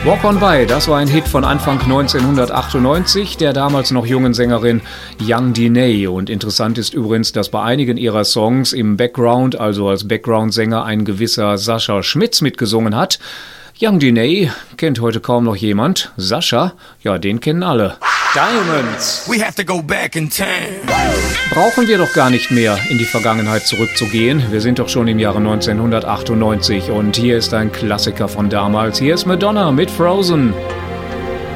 Walk on By, das war ein Hit von Anfang 1998 der damals noch jungen Sängerin Young Diney. Und interessant ist übrigens, dass bei einigen ihrer Songs im Background, also als Background-Sänger, ein gewisser Sascha Schmitz mitgesungen hat. Young Diney kennt heute kaum noch jemand. Sascha, ja, den kennen alle. Diamonds. We have to go back in time. Brauchen wir doch gar nicht mehr in die Vergangenheit zurückzugehen. Wir sind doch schon im Jahre 1998 und hier ist ein Klassiker von damals. Hier ist Madonna mit Frozen.